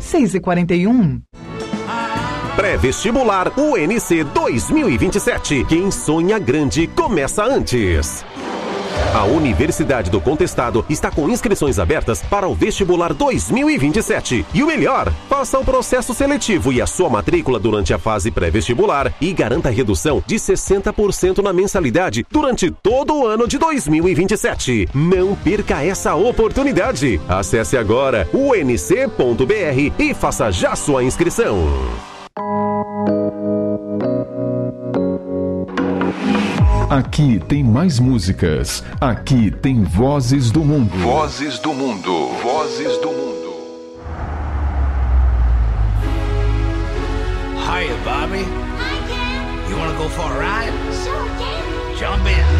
6h41. Pré-vestibular UNC 2027. Quem sonha grande começa antes. A Universidade do Contestado está com inscrições abertas para o vestibular 2027. E o melhor, faça o processo seletivo e a sua matrícula durante a fase pré-vestibular e garanta redução de 60% na mensalidade durante todo o ano de 2027. Não perca essa oportunidade. Acesse agora unc.br e faça já sua inscrição. Aqui tem mais músicas. Aqui tem Vozes do Mundo. Vozes do Mundo. Vozes do Mundo. Hiya, Bobby. Hi, Ken. You wanna go for a ride? Sure, Ken. Jump in.